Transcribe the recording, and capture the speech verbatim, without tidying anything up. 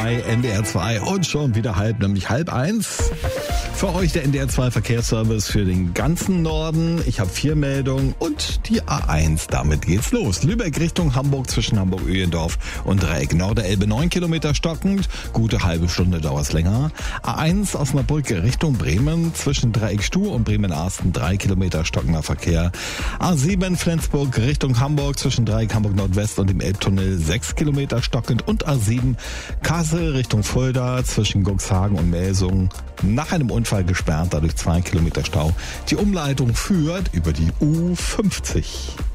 bei N D R zwei und schon wieder halb, nämlich halb eins. Für euch der N D R zwei Verkehrsservice für den ganzen Norden. Ich habe vier Meldungen und die A eins. Damit geht's los. Lübeck Richtung Hamburg zwischen Hamburg-Öhlendorf und Dreieck Norderelbe neun Kilometer stockend. Gute halbe Stunde dauert's länger. A eins Osnabrück Richtung Bremen zwischen Dreieck Stuhr und Bremen-Arsten drei Kilometer stockender Verkehr. A sieben Flensburg Richtung Hamburg zwischen Dreieck Hamburg Nordwest und dem Elbtunnel sechs Kilometer stockend und A sieben Kassel Richtung Fulda zwischen Cuxhagen und Melsungen nach einem Unfall gesperrt, dadurch zwei Kilometer Stau. Die Umleitung führt über die U fünfzig.